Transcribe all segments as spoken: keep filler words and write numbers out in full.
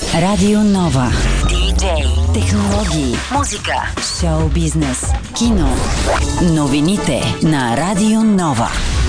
Радио Нова. Диджей, технологии, музика, шоу бизнес, кино. Новините на Радио Нова.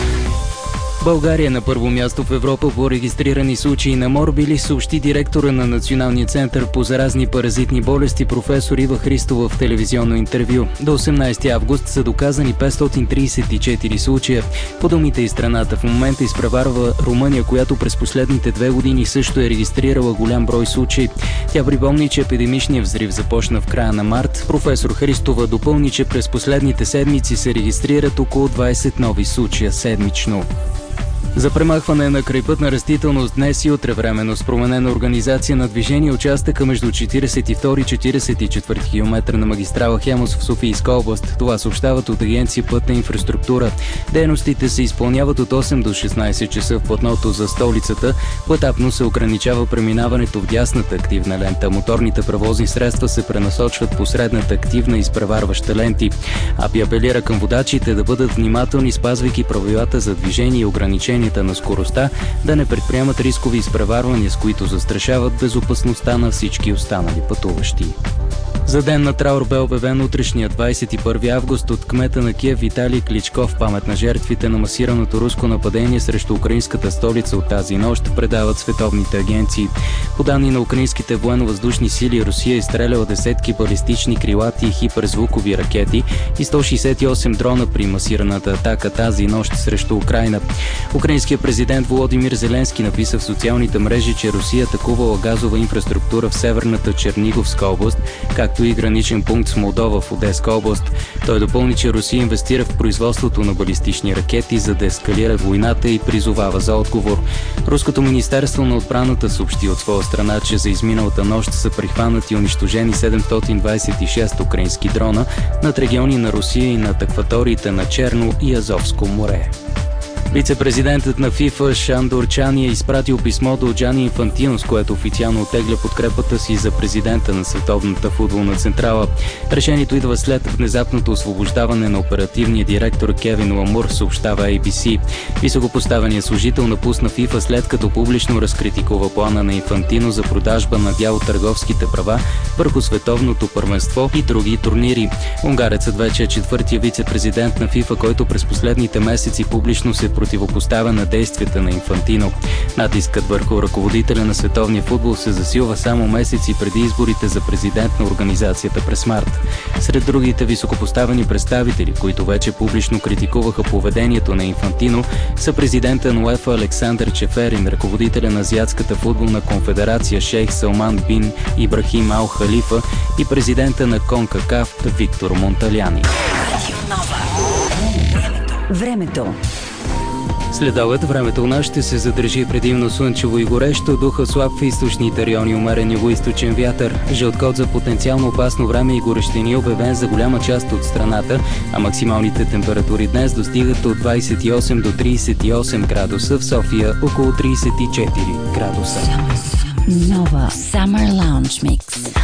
България на първо място в Европа по регистрирани случаи на морбили, съобщи директора на Националния център по заразни паразитни болести професор Ива Христова в телевизионно интервю. До осемнайсети август са доказани петстотин трийсет и четири случая. По думите и страната в момента изпреварва Румъния, която през последните две години също е регистрирала голям брой случаи. Тя припомни, че епидемичният взрив започна в края на март. Професор Христова допълни, че през последните седмици се регистрират около двайсет нови случая седмично. За премахване на крайпътна растителност днес и утре временно с променена организация на движение участъка между четирийсет и втори и четирийсет и четвърти километър на магистрала Хемус в Софийска област. Това съобщават от Агенция Пътна инфраструктура. Дейностите се изпълняват от осем до шестнайсет часа в платното за столицата. Поетапно се ограничава преминаването в дясната активна лента. Моторните превозни средства се пренасочват по средната активна и изпреварваща ленти. АПИ апелира към водачите да бъдат внимателни, спазвайки правилата за движение и ограничения на скоростта, да не предприемат рискови изпреварвания, с които застрашават безопасността на всички останали пътуващи. За ден на траур бе обявен утрешния двайсет и първи август от кмета на Киев Виталий Кличко в памет на жертвите на масираното руско нападение срещу украинската столица от тази нощ, предават световните агенции. По данни на украинските военно-въздушни сили, Русия е изстреляла десетки балистични, крилати и хиперзвукови ракети и сто шейсет и осем дрона при масираната атака тази нощ срещу Украйна. Украинският президент Володимир Зеленски написа в социалните мрежи, че Русия атакувала газова инфраструктура в северната Черниговска област, както и граничен пункт с Молдова в Одеска област. Той допълни, че Русия инвестира в производството на балистични ракети, за да ескалира войната и призовава за отговор. Руското министерство на отбраната съобщи от своя страна, че за изминалата нощ са прихванати и унищожени седемстотин двайсет и шест украински дрона над региони на Русия и над акваториите на Черно и Азовско море. Вице-президентът на ФИФА Шандор Чани е изпратил писмо до Джани Инфантино, с което официално оттегля подкрепата си за президента на Световната футболна централа. Решението идва след внезапното освобождаване на оперативния директор Кевин Ламур, съобщава Ей Би Си. Високопоставеният служител напусна ФИФА след като публично разкритикува плана на Инфантино за продажба на дял от търговските права върху световното първенство и други турнири. Унгарецът вече е четвъртия вице-президент на ФИФА, който през последните месеци публично се противопоставя на действията на Инфантино. Натискът върху ръководителя на световния футбол се засилва само месеци преди изборите за президент на организацията през март. Сред другите високопоставени представители, които вече публично критикуваха поведението на Инфантино, са президента на УЕФА Александър Чеферин, ръководителя на Азиатската футболна конфедерация Шейх Салман бин Ибрахим Ал Халифа и президента на Конкакаф Виктор Монталяни. Времето. Следобед времето у нас ще се задържи предимно слънчево и горещо, духа слаб в източните райони, умерен югоизточен вятър. Жълт код за потенциално опасно време и горещини обявен за голяма част от страната, а максималните температури днес достигат от двайсет и осем до трийсет и осем градуса, в София около трийсет и четири градуса. Нова Summer Lounge Mix.